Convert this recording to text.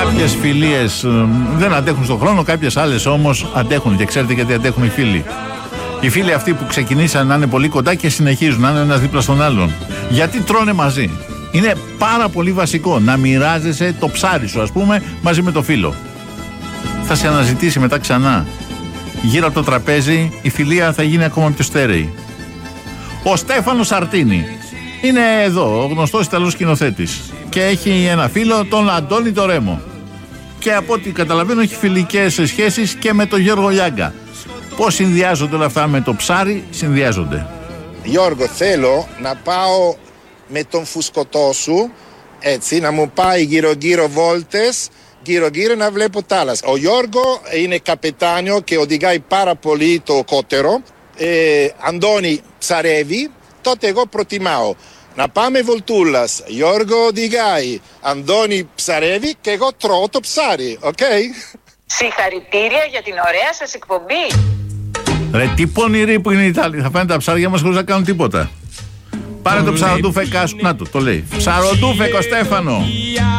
Κάποιες φιλίες δεν αντέχουν στον χρόνο, κάποιες άλλες όμως αντέχουν. Και ξέρετε γιατί αντέχουν οι φίλοι? Οι φίλοι αυτοί που ξεκινήσαν να είναι πολύ κοντά και συνεχίζουν να είναι ένας δίπλα στον άλλον. Γιατί τρώνε μαζί. Είναι πάρα πολύ βασικό να μοιράζεσαι το ψάρι σου, ας πούμε, μαζί με το φίλο. Θα σε αναζητήσει μετά ξανά. Γύρω από το τραπέζι η φιλία θα γίνει ακόμα πιο στέρεη. Ο Στέφανος Σαρτίνη είναι εδώ, ο γνωστός Ιταλός σκηνοθέτης. Και έχει ένα φίλο, τον Αντώνη το Ρέμο. Και από ό,τι καταλαβαίνω έχει φιλικές σχέσεις και με τον Γιώργο Λιάγκα. Πώς συνδυάζονται όλα αυτά με το ψάρι? Συνδυάζονται. Γιώργο, θέλω να πάω με τον φουσκωτό σου, έτσι, να μου πάει γύρω-γύρω βόλτες, γύρω-γύρω να βλέπω θάλασσα. Ο Γιώργο είναι καπετάνιο και οδηγάει πάρα πολύ το κότερο. Αντώνη ψαρεύει, τότε εγώ προτιμάω να πάμε βολτούλας. Γιώργο οδηγάει, Αντώνη ψαρεύει και εγώ τρώω το ψάρι, οκ? Συγχαρητήρια για την ωραία σας εκπομπή. Ρε, τι πονηροί που είναι οι Ιταλοί. Θα φάνε τα ψάρια μας χωρίς να κάνουν τίποτα. Πάρε το ψαροντούφεκά σου. Να το λέει. Ψαροντούφεκο, Στέφανο.